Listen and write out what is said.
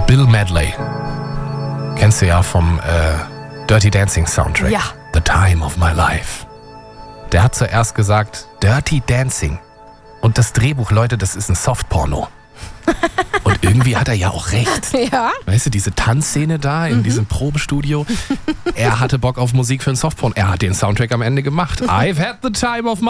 Bill Medley. Kennst du ja vom Dirty Dancing Soundtrack. Ja. The Time of My Life. Der hat zuerst gesagt, Dirty Dancing. Und das Drehbuch, Leute, das ist ein Softporno. Und irgendwie hat er ja auch recht. Ja. Weißt du, diese Tanzszene da in diesem Probestudio. Er hatte Bock auf Musik für ein Softporno. Er hat den Soundtrack am Ende gemacht. I've had the time of my